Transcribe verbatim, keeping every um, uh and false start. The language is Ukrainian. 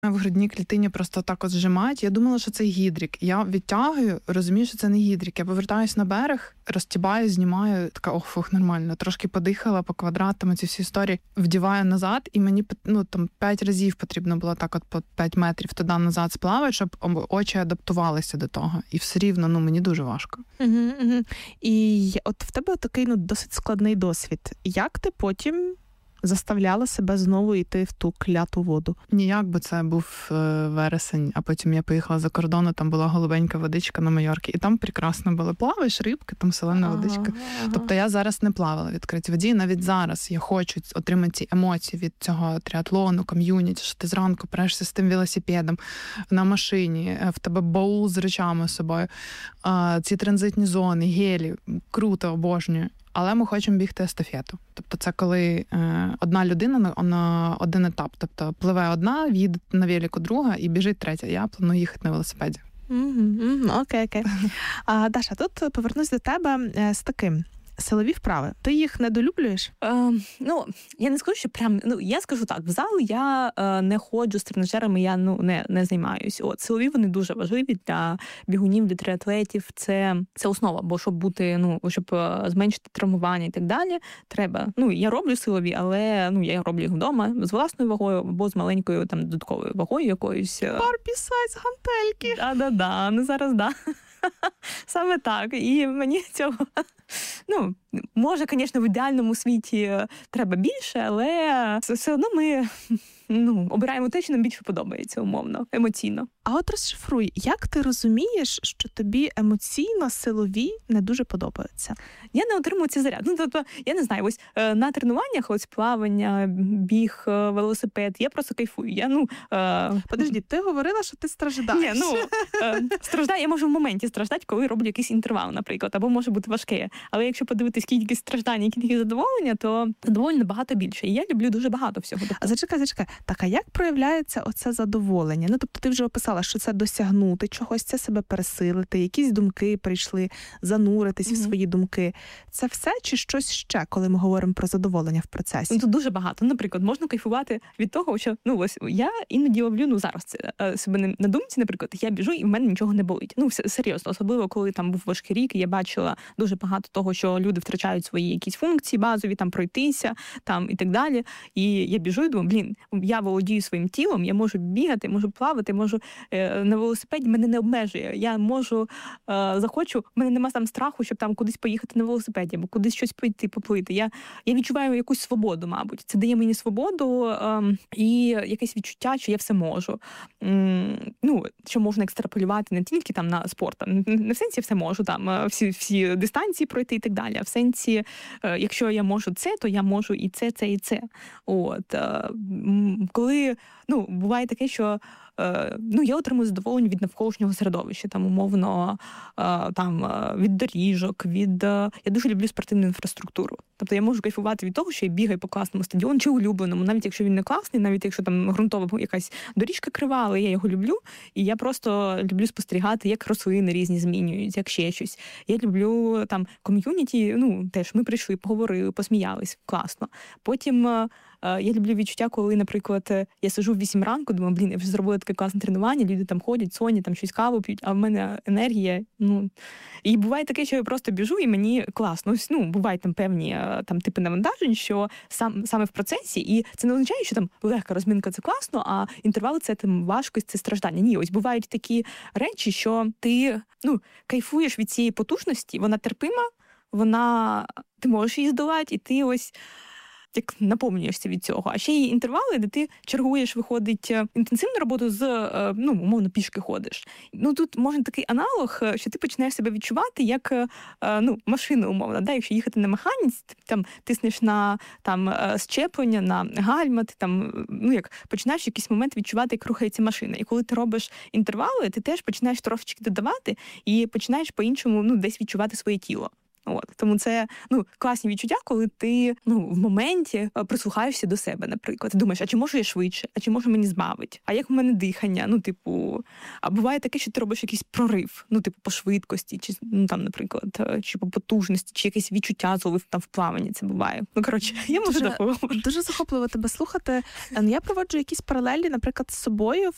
В грудній клітині просто так от зжимають. Я думала, що це гідрік. Я відтягую, розумію, що це не гідрік. Я повертаюсь на берег, розтібаю, знімаю, така, ох, фух, нормально. Трошки подихала по квадратам, ці всі історії. Вдіваю назад, і мені, ну, там, п'ять разів потрібно було так от по п'ять метрів туди-назад сплавати, щоб очі адаптувалися до того. І все рівно, ну, мені дуже важко. Угу, угу. І от в тебе такий, ну, досить складний досвід. Як ти потім заставляла себе знову йти в ту кляту воду? Ніяк, бо це був е, вересень, а потім я поїхала за кордон, там була голубенька водичка на Майорці, і там прекрасно було. Плаваєш, рибки, там солена ага, водичка. Ага. Тобто я зараз не плавала в відкритій воді, навіть зараз я хочу отримати ці емоції від цього тріатлону, ком'юніті, що ти зранку прешся з тим велосипедом на машині, в тебе боул з речами з собою, е, ці транзитні зони, гелі, круто, обожнюю. Але ми хочемо бігти естафету. Тобто це коли е, одна людина на, на один етап. Тобто пливе одна, їде на велику друга і біжить третя. Я планую їхати на велосипеді. Mm-hmm. Окей, окей. А, Даша, тут повернусь до тебе з таким. Силові вправи. Ти їх недолюблюєш? Е, ну, я не скажу, що прям, ну, я скажу так, в зал я е, не ходжу з тренажерами, я, ну, не, не займаюсь. От, силові вони дуже важливі для бігунів, для триатлетів, це, це основа, бо щоб бути, ну, щоб е, зменшити травмування і так далі, треба, ну, я роблю силові, але, ну, я роблю їх вдома з власною вагою або з маленькою, там, додатковою вагою якоюсь. Барбі сайз гантельки. Да-да-да, ну, зараз, да. Саме так. І мені цього, ну, може, звісно, в ідеальному світі треба більше, але все одно ми, ну, обираємо те, що нам більше подобається, умовно, емоційно. А от розшифруй, як ти розумієш, що тобі емоційно силові не дуже подобаються? Я не отримую цей заряд. Ну, тобто, я не знаю, ось на тренуваннях, ось плавання, біг, велосипед, я просто кайфую. Я, ну, е... Подожди, ти говорила, що ти страждаєш. Ні, ну, е... страждаю, я можу в моменті страждати, коли роблю якийсь інтервал, наприклад, або може бути важке. Але якщо подивитись, скільки страждання, скільки задоволення, то задоволення набагато більше. І я люблю дуже багато всього. А зачекай, зачекай. Так, а як проявляється оце задоволення? Ну, тобто ти вже описала, що це досягнути чогось, це себе пересилити, якісь думки прийшли, зануритись mm-hmm. в свої думки. Це все чи щось ще, коли ми говоримо про задоволення в процесі? Ну, тут дуже багато. Наприклад, можна кайфувати від того, що, ну, ось, я іноді ловлю, ну, зараз це себе на думці, наприклад, я біжу і в мене нічого не болить. Ну, серйозно, особливо, коли там був важкий рік, і я бачила дуже багато того, що люди втрачають свої якісь функції базові, там, пройтися, там, і так далі. І я біжу і думаю, блін, я володію своїм тілом, я можу бігати, можу плавати, можу е, на велосипеді, мене не обмежує. Я можу, е, захочу, в мене нема там страху, щоб там кудись поїхати на велосипеді, або кудись щось пойти, поплити. Я, я відчуваю якусь свободу, мабуть. Це дає мені свободу е, і якесь відчуття, що я все можу. М, ну, що можна екстраполювати не тільки там на спорт, не в сенсі все можу, там, всі, всі дистанції пройти і так далі, а в сенсі, е, якщо я можу це, то я можу і це, це, і це. От. Е, коли, ну, буває таке, що ну, я отримую задоволення від навколишнього середовища, там, умовно, там, від доріжок, від... Я дуже люблю спортивну інфраструктуру. Тобто я можу кайфувати від того, що я бігаю по класному стадіону чи улюбленому, навіть якщо він не класний, навіть якщо там ґрунтова якась доріжка крива, але я його люблю, і я просто люблю спостерігати, як рослини різні змінюють, як ще щось. Я люблю там ком'юніті, ну, теж ми прийшли, поговорили, посміялись, класно. Потім я люблю відчуття, коли, наприклад, я сижу в вісім ранку, думаю, блін, я вже зробила таке класне тренування, люди там ходять, сонять, там щось каву п'ють, а в мене енергія, ну... І буває таке, що я просто біжу, і мені класно. Ось, ну, бувають там певні там, типи навантажень, що сам, саме в процесі, і це не означає, що там легка розминка – це класно, а інтервали – це там важкість, це страждання. Ні, ось бувають такі речі, що ти, ну, кайфуєш від цієї потужності, вона терпима, вона... ти можеш її здолати, і ти ось... як наповнюєшся від цього. А ще є інтервали, де ти чергуєш, виходить, інтенсивну роботу з, ну, умовно, пішки ходиш. Ну, тут можна такий аналог, що ти починаєш себе відчувати як, ну, машина, умовно. Да? Якщо їхати на механіці, ти там тиснеш на там, щеплення, на гальма, ти там, ну, як починаєш в якийсь момент відчувати, як рухається машина. І коли ти робиш інтервали, ти теж починаєш трошечки додавати і починаєш по-іншому, ну, десь відчувати своє тіло. От. Тому це, ну, класні відчуття, коли ти, ну, в моменті прислухаєшся до себе, наприклад. Ти думаєш, а чи можу я швидше, а чи може мені збавить, а як в мене дихання, ну, типу, а буває таке, що ти робиш якийсь прорив, ну, типу, по швидкості, чи, ну, там, наприклад, чи по потужності, чи якесь відчуття зловив там в плаванні, це буває. Ну, коротше, я можу дуже, допомогти. Дуже захопливо тебе слухати. Я проводжу якісь паралелі, наприклад, з собою